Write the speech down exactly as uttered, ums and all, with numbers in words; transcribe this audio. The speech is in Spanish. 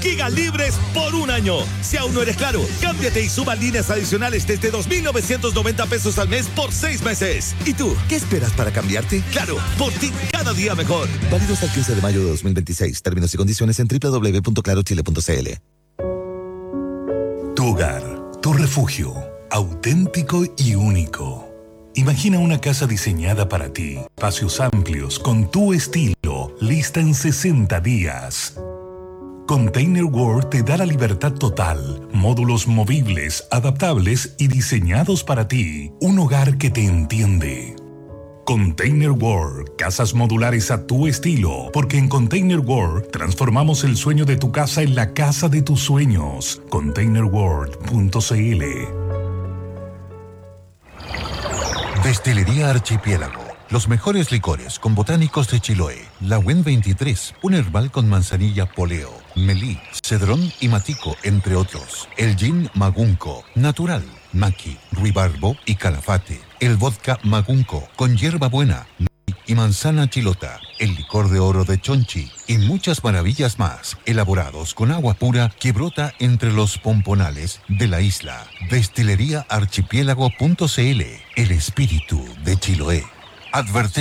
gigas libres por un año. Si aún no eres Claro, cámbiate y suba líneas adicionales desde dos mil novecientos noventa pesos al mes por seis meses. ¿Y tú, qué esperas para cambiarte? Claro, por ti cada día mejor. Válido hasta el quince de mayo de dos mil veintiséis. Términos y condiciones en doble u doble u doble u punto claro chile punto c l. Tu hogar, tu refugio, auténtico y único. Imagina una casa diseñada para ti, espacios amplios, con tu estilo, lista en sesenta días. Container World te da la libertad total, módulos movibles, adaptables y diseñados para ti, un hogar que te entiende. Container World, casas modulares a tu estilo, porque en Container World transformamos el sueño de tu casa en la casa de tus sueños. container world punto c l. Destilería Archipiélago. Los mejores licores con botánicos de Chiloé. La W E N veintitrés, un herbal con manzanilla poleo, melí, cedrón y matico, entre otros. El gin Magunco, natural, maqui, ruibarbo y calafate. El vodka Magunco, con hierbabuena y manzana chilota. El licor de oro de Chonchi y muchas maravillas más, elaborados con agua pura que brota entre los pomponales de la isla. Destilería archipiélago punto c l, el espíritu de Chiloé. Advertencia.